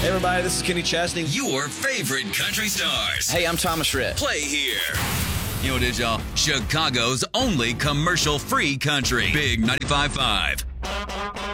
Hey everybody, this is Kenny Chesney. Your favorite country stars. Hey, I'm Thomas Rhett. Play here. You know what it is, y'all? Chicago's only commercial-free country. Big 95.5.